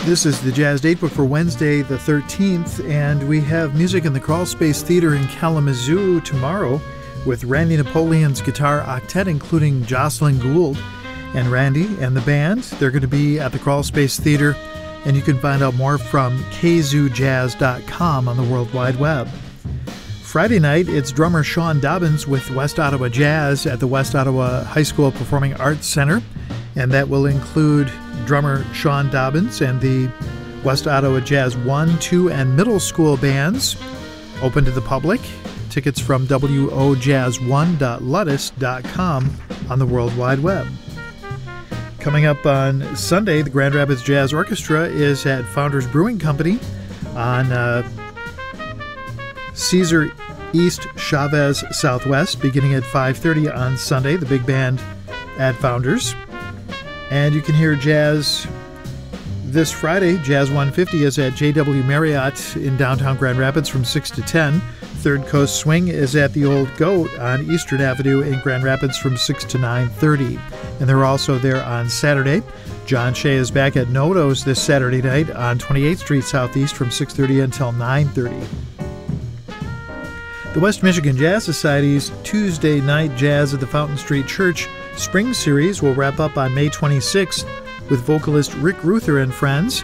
This is the Jazz Datebook for Wednesday the 13th, and we have music in the Crawlspace Theater in Kalamazoo tomorrow with Randy Napoleon's guitar octet, including Jocelyn Gould and Randy and the band. They're going to be at the Crawlspace Theater, and you can find out more from kzoojazz.com on the World Wide Web. Friday night, it's drummer Sean Dobbins with West Ottawa Jazz at the West Ottawa High School Performing Arts Center, and that will include drummer Sean Dobbins and the West Ottawa Jazz 1, 2, and middle school bands. Open to the public. Tickets from wojazz1.ludus.com on the World Wide Web. Coming up on Sunday, the Grand Rapids Jazz Orchestra is at Founders Brewing Company on Caesar East Chavez Southwest, beginning at 5:30 on Sunday, the big band at Founders. And you can hear jazz this Friday. Jazz 150 is at JW Marriott in downtown Grand Rapids from 6 to 10. Third Coast Swing is at the Old Goat on Eastern Avenue in Grand Rapids from 6 to 9:30. And they're also there on Saturday. John Shea is back at Noto's this Saturday night on 28th Street Southeast from 6:30 until 9:30. The West Michigan Jazz Society's Tuesday Night Jazz at the Fountain Street Church Spring Series will wrap up on May 26th with vocalist Rick Ruther and friends.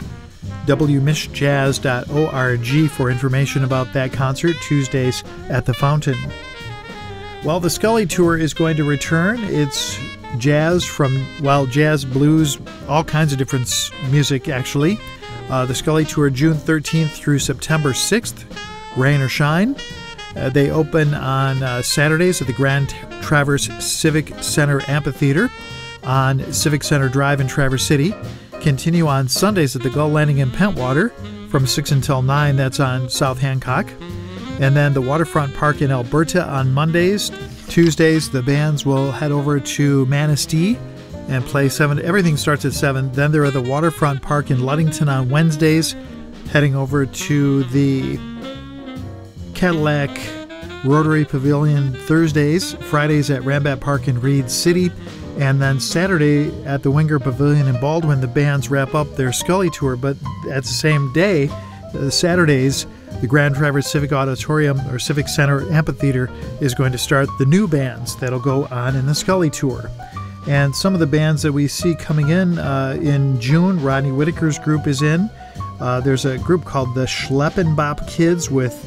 wmishjazz.org for information about that concert, Tuesdays at the Fountain. Well, the Scully Tour is going to return. It's jazz from, jazz, blues, all kinds of different music, actually. The Scully Tour, June 13th through September 6th, rain or shine. They open on Saturdays at the Grand Traverse Civic Center Amphitheater on Civic Center Drive in Traverse City. Continue on Sundays at the Gull Landing in Pentwater from 6 until 9. That's on South Hancock. And then the Waterfront Park in Alberta on Mondays. Tuesdays, the bands will head over to Manistee and play 7. Everything starts at 7. Then they're at the Waterfront Park in Ludington on Wednesdays, heading over to the Cadillac Rotary Pavilion Thursdays, Fridays at Rambat Park in Reed City, and then Saturday at the Winger Pavilion in Baldwin. The bands wrap up their Scully Tour, but at the same day, Saturdays, the Grand Traverse Civic Auditorium or Civic Center Amphitheater is going to start the new bands that'll go on in the Scully Tour. And some of the bands that we see coming in June, Rodney Whitaker's group is in. There's a group called the Schleppenbop Kids with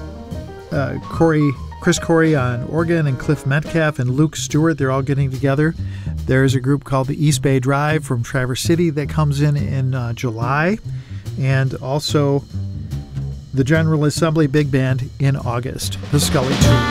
Chris Corey on organ and Cliff Metcalf and Luke Stewart. They're all getting together. There's a group called the East Bay Drive from Traverse City that comes in July, and also the General Assembly Big Band in August. The Scully Tour.